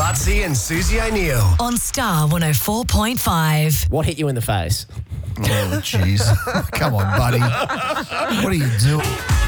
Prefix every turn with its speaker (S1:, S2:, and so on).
S1: Bartsy and Susie O'Neill.
S2: On Star 104.5.
S3: What hit you in the face?
S4: Oh, jeez. Come on, buddy. What are you doing?